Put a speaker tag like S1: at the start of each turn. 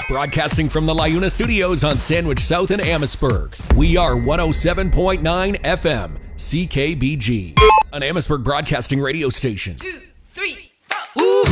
S1: Broadcasting from the LiUNA Studios on Sandwich South in Amherstburg. We are 107.9 FM, CKBG, an Amherstburg broadcasting radio station.